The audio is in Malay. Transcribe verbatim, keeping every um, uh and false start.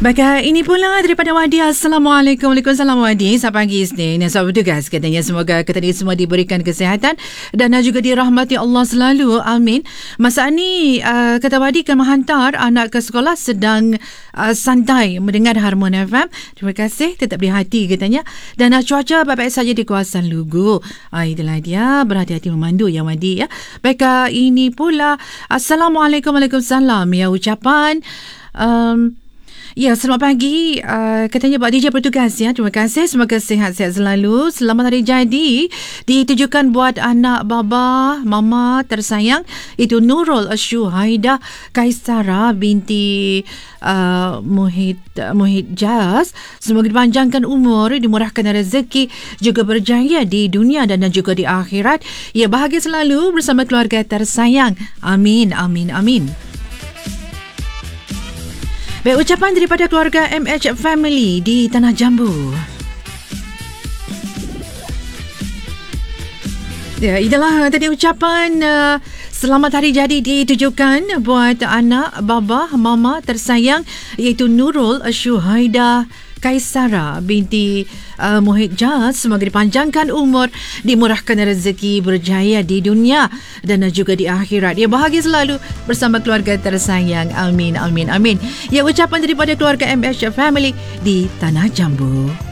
Baik, ini pula daripada Wadi. Assalamualaikum. Waalaikumsalam Wadi. Selamat pagi Isnin. Selamat bertugas katanya. Semoga kita semua diberikan kesihatan dan juga dirahmati Allah selalu. Amin. Masa ni uh, kata Wadi akan menghantar anak ke sekolah sedang uh, santai mendengar Harmon F M. Terima kasih. Tetap di hati katanya. Dan uh, cuaca baik-baik saja di kawasan Lugu. Uh, itulah dia. Berhati-hati memandu ya Wadi ya. Baik, uh, ini pula Assalamualaikum. Waalaikumsalam. Ya ucapan um, Ya, selamat pagi. Uh, katanya Pak D J bertugas ya. Terima kasih. Semoga sihat-sihat selalu. Selamat hari jadi ditujukan buat anak baba, mama tersayang. Itu Nurul Syuhaidah Kaisara binti uh, Muhid Muhid Jas. Semoga dipanjangkan umur, dimurahkan rezeki, juga berjaya di dunia dan juga di akhirat. Ya, bahagia selalu bersama keluarga tersayang. Amin, amin, amin. Baik, ucapan daripada keluarga M H Family di Tanah Jambu. Ya, itulah tadi ucapan uh, selamat hari jadi ditujukan buat anak, baba, mama tersayang iaitu Nurul Syuhaidah Kaisara binti uh, Muhid Jas. Semoga dipanjangkan umur, dimurahkan rezeki, berjaya di dunia dan juga di akhirat. Ya, bahagia selalu bersama keluarga tersayang. Amin, amin, amin. Ya, ucapan daripada keluarga M H Family di Tanah Jambu.